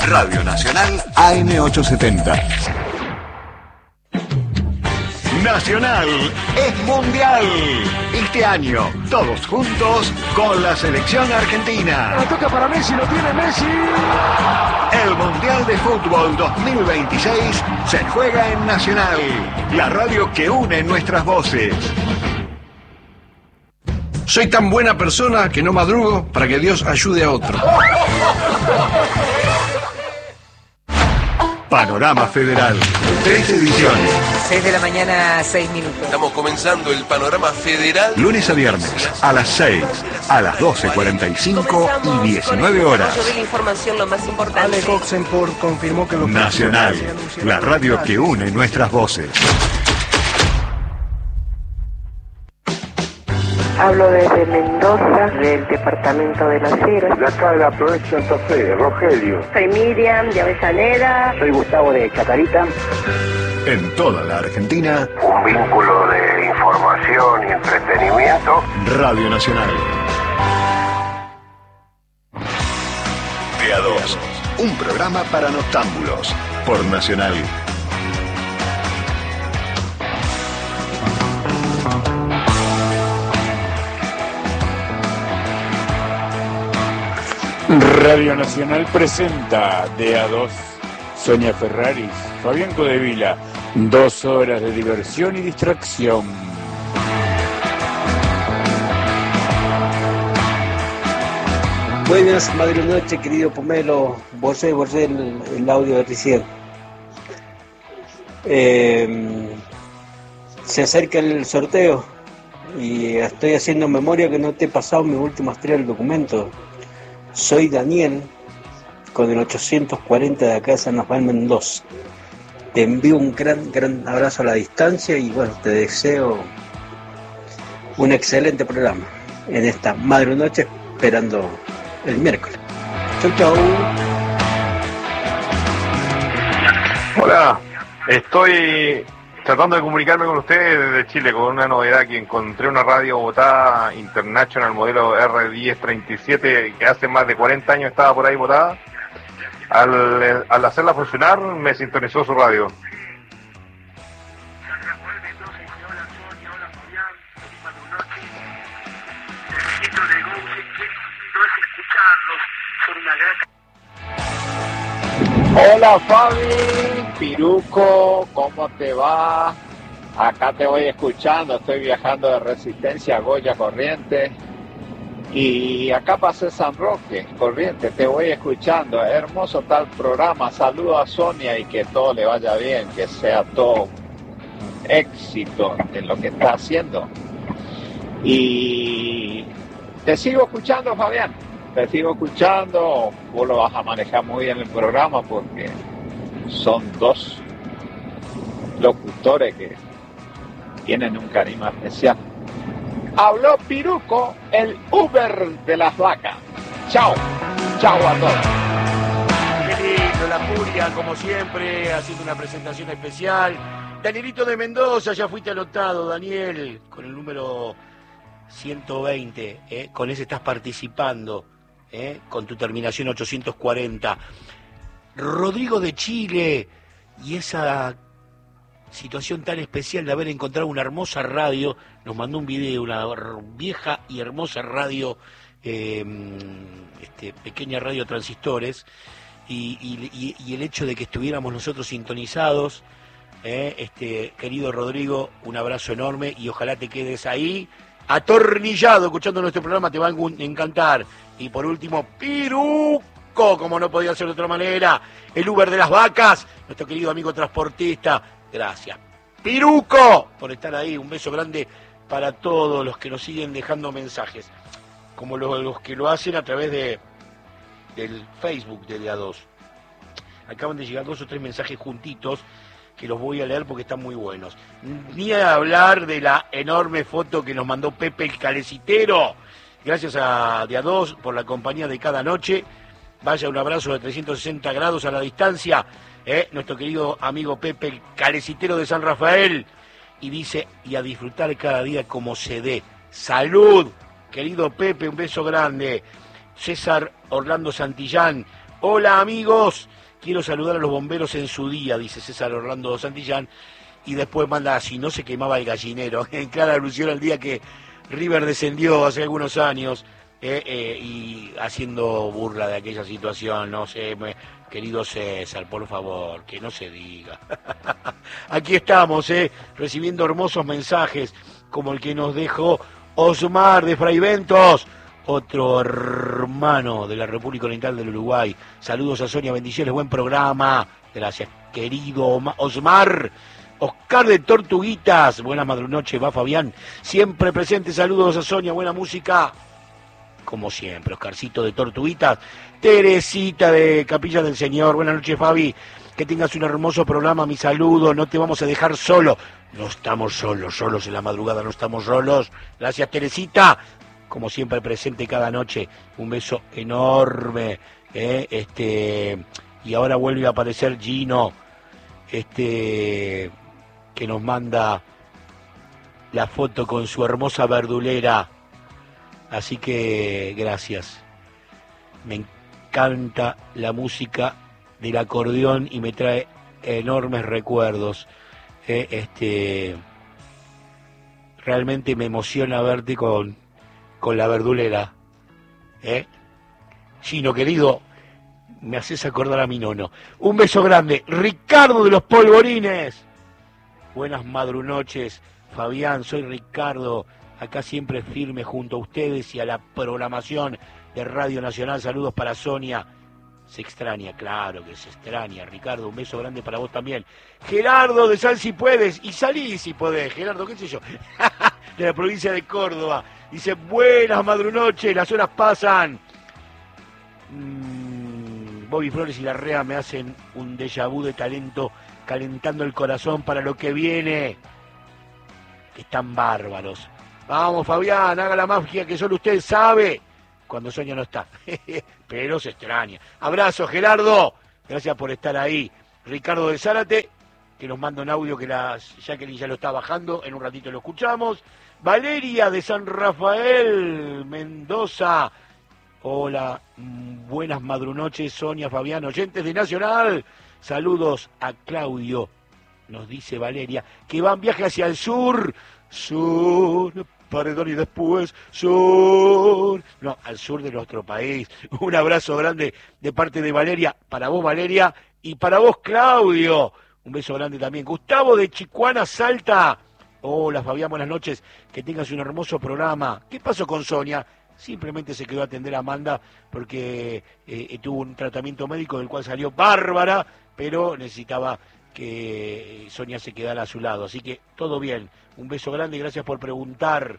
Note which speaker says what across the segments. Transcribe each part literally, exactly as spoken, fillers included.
Speaker 1: Radio Nacional A M ochocientos setenta. Nacional es mundial. Este año, todos juntos con la selección argentina.
Speaker 2: La toca para Messi, lo tiene Messi.
Speaker 1: El Mundial de Fútbol dos mil veintiséis se juega en Nacional, la radio que une nuestras voces.
Speaker 3: Soy tan buena persona que no madrugo para que Dios ayude a otro.
Speaker 1: Panorama Federal, tres ediciones.
Speaker 4: seis de la mañana, seis minutos.
Speaker 5: Estamos comenzando el Panorama Federal.
Speaker 1: Lunes a viernes, a las seis, a las doce cuarenta y cinco y diecinueve horas.
Speaker 6: Yo vi la información, lo más importante.
Speaker 2: Ale Oxenford confirmó que los
Speaker 1: Nacional, la radio que une nuestras voces.
Speaker 7: Hablo desde Mendoza, del departamento de Las Heras.
Speaker 8: De acá de la provincia de Santa Fe, Rogelio.
Speaker 7: Soy Miriam de Avellaneda.
Speaker 8: Soy Gustavo de Chacarita.
Speaker 1: En toda la Argentina,
Speaker 8: Un vínculo de información y entretenimiento.
Speaker 1: Radio Nacional. De a dos, un programa para noctámbulos, por Nacional.
Speaker 9: Radio Nacional presenta de a dos Sonia Ferraris, Fabián Codevila, dos horas de diversión y distracción.
Speaker 10: Buenas, madre noche, querido Pomelo. Borré, borré el, el audio de recién. Eh, se acerca el sorteo y estoy haciendo memoria que no te he pasado mis últimos tres documentos. Soy Daniel, con el ochocientos cuarenta de acá de San Rafael Mendoza. Te envío un gran, gran abrazo a la distancia y bueno, te deseo un excelente programa en esta madre noche, esperando el miércoles. Chau, chau.
Speaker 11: Hola, estoy tratando de comunicarme con ustedes desde Chile con una novedad, que encontré una radio botada International modelo R diez treinta y siete que hace más de cuarenta años estaba por ahí botada. Al, al hacerla funcionar me sintonizó su radio.
Speaker 12: Hola Fabi, Piruco, ¿cómo te va? Acá te voy escuchando, estoy viajando de Resistencia a Goya, Corrientes. Y acá pasé San Roque, Corrientes, te voy escuchando. Hermoso tal programa, saludo a Sonia y que todo le vaya bien, que sea todo un éxito en lo que está haciendo. Y te sigo escuchando, Fabián. Te sigo escuchando, vos lo vas a manejar muy bien el programa porque son dos locutores que tienen un carisma especial. Habló Piruco, el Uber de las vacas. Chao, chao a todos.
Speaker 13: Qué lindo, la Furia, como siempre, haciendo una presentación especial. Danielito de Mendoza, ya fuiste anotado, Daniel, con el número ciento veinte, ¿eh? Con ese estás participando. ¿Eh? Con tu terminación ochocientos cuarenta. Rodrigo de Chile, y esa situación tan especial de haber encontrado una hermosa radio, nos mandó un video, una vieja y hermosa radio, eh, este, pequeña radio transistores, y, y, y el hecho de que estuviéramos nosotros sintonizados, eh, este, querido Rodrigo, un abrazo enorme y ojalá te quedes ahí atornillado escuchando nuestro programa, te va a encantar. Y por último, Piruco, como no podía ser de otra manera, el Uber de las vacas, nuestro querido amigo transportista, gracias Piruco por estar ahí, un beso grande para todos los que nos siguen dejando mensajes, como los, los que lo hacen a través de del Facebook de D A dos. Acaban de llegar dos o tres mensajes juntitos que los voy a leer porque están muy buenos. Ni a hablar de la enorme foto que nos mandó Pepe el Calecitero. Gracias a D A dos por la compañía de cada noche. Vaya un abrazo de trescientos sesenta grados a la distancia. ¿eh? Nuestro querido amigo Pepe el Calecitero de San Rafael. Y dice, y a disfrutar cada día como se dé. ¡Salud! Querido Pepe, un beso grande. César Orlando Santillán. Hola amigos, quiero saludar a los bomberos en su día, dice César Orlando Santillán, y después manda, si no se quemaba el gallinero, en clara alusión al día que River descendió hace algunos años, eh, eh, y haciendo burla de aquella situación, no sé, me, querido César, por favor, que no se diga. Aquí estamos, eh, recibiendo hermosos mensajes, como el que nos dejó Osmar de Fraiventos, otro hermano de la República Oriental del Uruguay. Saludos a Sonia, bendiciones, buen programa. Gracias, querido Osmar. Oscar de Tortuguitas, buenas madrunoches, va Fabián. Siempre presente, saludos a Sonia, buena música. Como siempre, Oscarcito de Tortuguitas. Teresita de Capilla del Señor, buenas noches, Fabi. Que tengas un hermoso programa, mi saludo, no te vamos a dejar solo. No estamos solos, solos en la madrugada, no estamos solos. Gracias, Teresita. Como siempre presente cada noche, un beso enorme, ¿eh? este y ahora vuelve a aparecer Gino, este que nos manda la foto con su hermosa verdulera, así que gracias. Me encanta la música del acordeón y me trae enormes recuerdos, ¿eh? este realmente me emociona verte con con la verdulera, ¿eh? Chino, querido, me haces acordar a mi nono. Un beso grande. Ricardo de los Polvorines. Buenas madrunoches, Fabián, soy Ricardo, acá siempre firme junto a ustedes y a la programación de Radio Nacional. Saludos para Sonia. Se extraña, claro que se extraña, Ricardo, un beso grande para vos también. Gerardo de Sal si puedes, y salí si podés, Gerardo, qué sé yo, de la provincia de Córdoba. Dice, buenas madrunoches, las horas pasan. Mm, Bobby Flores y Larrea me hacen un déjà vu de talento, calentando el corazón para lo que viene. Que están bárbaros. Vamos, Fabián, haga la magia que solo usted sabe cuando Sonia no está. Pero se extraña. Abrazo, Gerardo. Gracias por estar ahí. Ricardo de Zárate, que nos manda un audio que la Jacqueline ya lo está bajando. En un ratito lo escuchamos. Valeria de San Rafael, Mendoza. Hola, buenas madrunoches, Sonia, Fabián, oyentes de Nacional. Saludos a Claudio, nos dice Valeria, que va en viaje hacia el sur. Sur, Paredón y después sur. No, al sur de nuestro país. Un abrazo grande de parte de Valeria. Para vos, Valeria, y para vos, Claudio. Un beso grande también. Gustavo de Chicuana, Salta. Hola, Fabián, buenas noches. Que tengas un hermoso programa. ¿Qué pasó con Sonia? Simplemente se quedó a atender a Amanda porque eh, tuvo un tratamiento médico del cual salió bárbara, pero necesitaba que Sonia se quedara a su lado. Así que todo bien. Un beso grande y gracias por preguntar.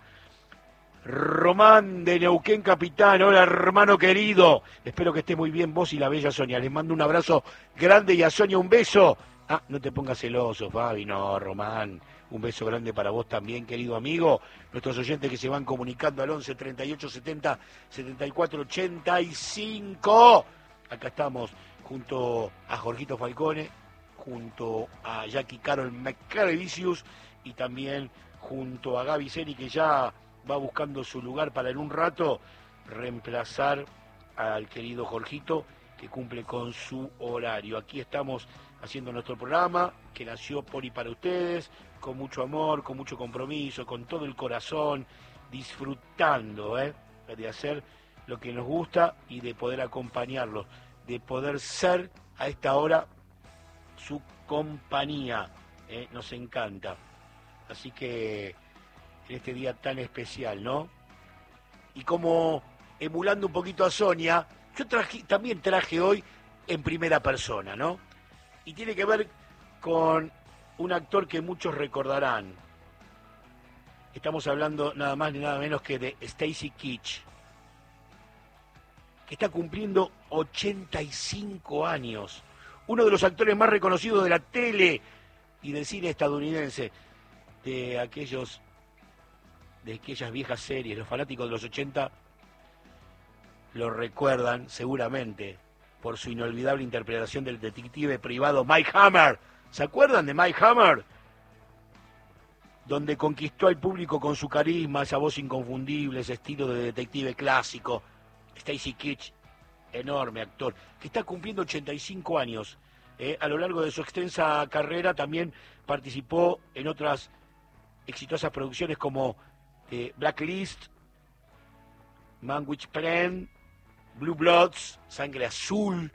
Speaker 13: Román de Neuquén Capitán, hola hermano querido. Espero que esté muy bien vos y la bella Sonia. Les mando un abrazo grande y a Sonia un beso. Ah, no te pongas celoso, Fabi. No, Román. Un beso grande para vos también, querido amigo. Nuestros oyentes que se van comunicando al once, treinta y ocho, setenta, setenta y cuatro, ochenta y cinco. Acá estamos junto a Jorgito Falcone, junto a Jackie Carol McCarevicius y también junto a Gaby Seri, que ya va buscando su lugar para en un rato reemplazar al querido Jorgito, que cumple con su horario. Aquí estamos haciendo nuestro programa, que nació por y para ustedes, con mucho amor, con mucho compromiso, con todo el corazón, disfrutando ¿eh? de hacer lo que nos gusta y de poder acompañarlos, de poder ser a esta hora su compañía. ¿eh? Nos encanta. Así que en este día tan especial, ¿no? Y como emulando un poquito a Sonia, yo traje, también traje hoy en primera persona, ¿no? Y tiene que ver con un actor que muchos recordarán. Estamos hablando nada más ni nada menos que de Stacy Keach, que está cumpliendo ochenta y cinco años. Uno de los actores más reconocidos de la tele y del cine estadounidense, de aquellos, de aquellas viejas series. Los fanáticos de los ochenta lo recuerdan seguramente por su inolvidable interpretación del detective privado Mike Hammer. ¿Se acuerdan de Mike Hammer? Donde conquistó al público con su carisma, esa voz inconfundible, ese estilo de detective clásico. Stacy Keach enorme actor, que está cumpliendo ochenta y cinco años. Eh, a lo largo de su extensa carrera también participó en otras exitosas producciones como eh, Blacklist, Man with Plan, Blue Bloods, Sangre Azul,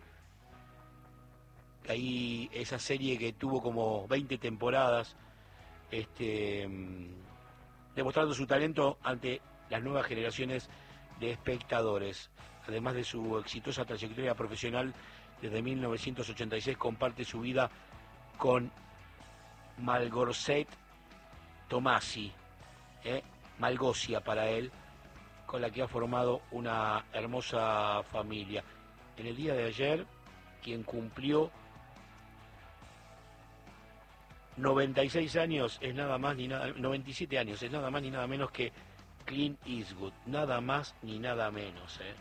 Speaker 13: ahí esa serie que tuvo como veinte temporadas, este, demostrando su talento ante las nuevas generaciones de espectadores. Además de su exitosa trayectoria profesional, desde mil novecientos ochenta y seis comparte su vida con Malgorzata Tomasi, ¿eh? Malgosia para él, con la que ha formado una hermosa familia. En el día de ayer, quien cumplió noventa y seis años es nada más ni nada, noventa y siete años es nada más ni nada menos que Clint Eastwood, nada más ni nada menos, ¿eh?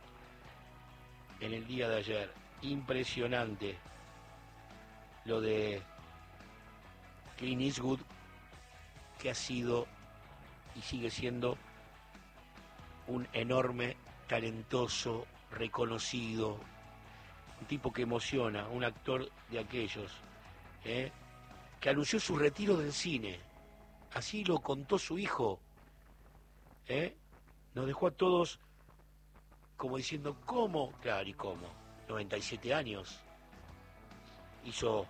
Speaker 13: En el día de ayer, impresionante lo de Clint Eastwood, que ha sido y sigue siendo un enorme, talentoso, reconocido, un tipo que emociona, un actor de aquellos, ¿eh? que anunció su retiro del cine. Así lo contó su hijo. ¿Eh? Nos dejó a todos como diciendo, ¿cómo? Claro, ¿y cómo? noventa y siete años. Hizo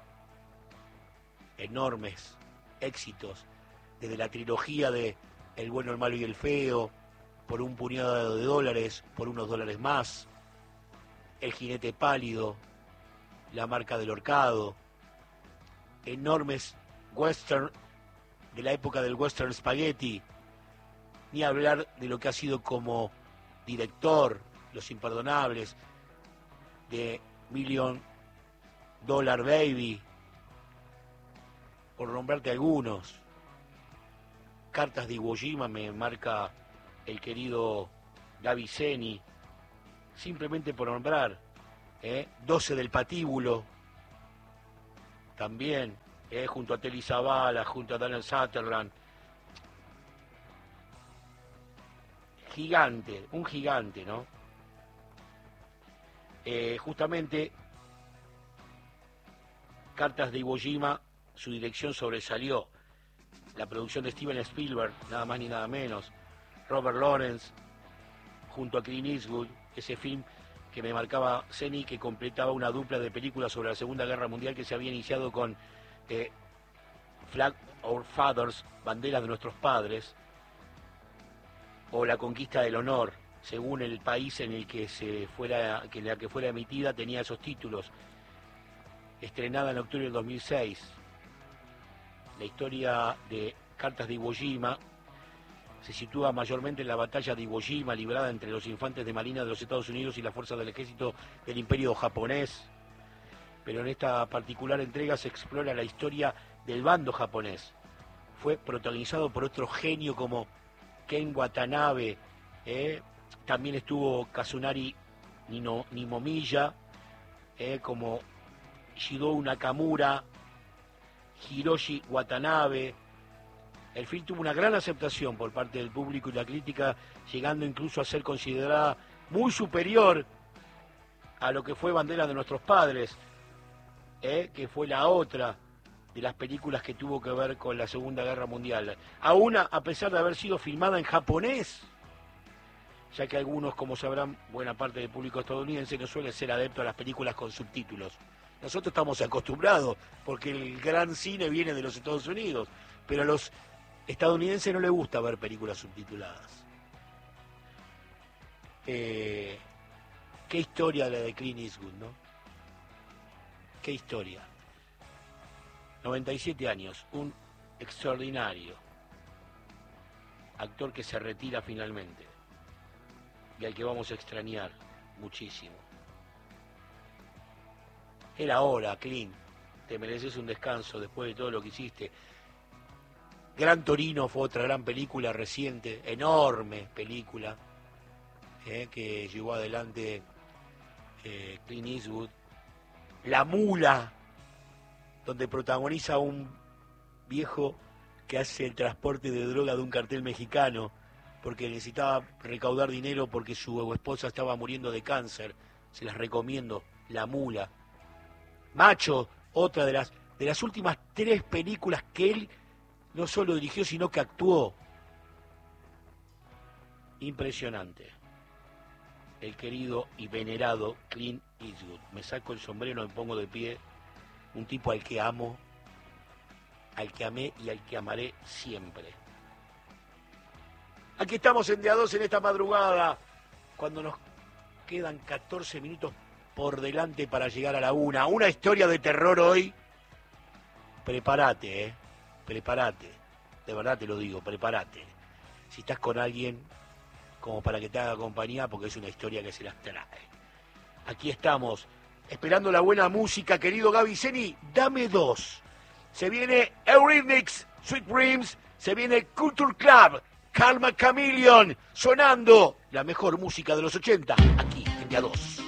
Speaker 13: enormes éxitos, desde la trilogía de El bueno, el malo y el feo, por un puñado de dólares, por unos dólares más, El jinete pálido, La marca del horcado, enormes western de la época del western spaghetti, ni hablar de lo que ha sido como director, Los Imperdonables, de Million Dollar Baby, por nombrarte algunos. Cartas de Iwo Jima me marca el querido Gaby Zeni, simplemente por nombrar, ¿eh? doce del Patíbulo, también, eh, junto a Telly Savalas, junto a Donald Sutherland. Gigante, un gigante, ¿no? Eh, justamente, Cartas de Iwo Jima, su dirección sobresalió. La producción de Steven Spielberg, nada más ni nada menos. Robert Lawrence, junto a Clint Eastwood, ese film que me marcaba Zeni, que completaba una dupla de películas sobre la Segunda Guerra Mundial que se había iniciado con eh, Flag Our Fathers, Banderas de Nuestros Padres, o La Conquista del Honor, según el país en el que se fuera, que la que fuera emitida tenía esos títulos. Estrenada en octubre del dos mil seis, la historia de Cartas de Iwo Jima se sitúa mayormente en la batalla de Iwo Jima, librada entre los infantes de marina de los Estados Unidos y las fuerzas del ejército del Imperio japonés. Pero en esta particular entrega se explora la historia del bando japonés. Fue protagonizado por otro genio como Ken Watanabe, eh, también estuvo Kazunari Nino, Nimomiya, eh, como Shidou Nakamura, Hiroshi Watanabe. El film tuvo una gran aceptación por parte del público y la crítica, llegando incluso a ser considerada muy superior a lo que fue Bandera de Nuestros Padres, eh, que fue la otra de las películas que tuvo que ver con la Segunda Guerra Mundial. Aún a pesar de haber sido filmada en japonés, ya que algunos, como sabrán, buena parte del público estadounidense no suele ser adepto a las películas con subtítulos. Nosotros estamos acostumbrados, porque el gran cine viene de los Estados Unidos, pero a los estadounidenses no les gusta ver películas subtituladas. Eh, qué historia la de Clint Eastwood, ¿no? Qué historia. noventa y siete años, un extraordinario actor que se retira finalmente y al que vamos a extrañar muchísimo. Era hora, Clint, te mereces un descanso después de todo lo que hiciste. Gran Torino fue otra gran película reciente, enorme película, eh, que llevó adelante eh, Clint Eastwood. La Mula, donde protagoniza un viejo que hace el transporte de droga de un cartel mexicano porque necesitaba recaudar dinero porque su esposa estaba muriendo de cáncer. se las recomiendo. La Mula. Macho, otra de las, de las últimas tres películas que él no solo dirigió, sino que actuó. Impresionante. El querido y venerado Clint Eastwood. Me saco el sombrero, me pongo de pie. Un tipo al que amo, al que amé y al que amaré siempre. Aquí estamos en De A dos en esta madrugada, cuando nos quedan catorce minutos por delante para llegar a la una. Una historia de terror hoy. Prepárate, eh. Prepárate. De verdad te lo digo, prepárate. Si estás con alguien, como para que te haga compañía, porque es una historia que se las trae. Aquí estamos, esperando la buena música, querido Gaby Zeni. Dame dos. Se viene Eurythmics, Sweet Dreams. Se viene Culture Club, Calma Chameleon, sonando la mejor música de los ochenta, aquí en De A dos.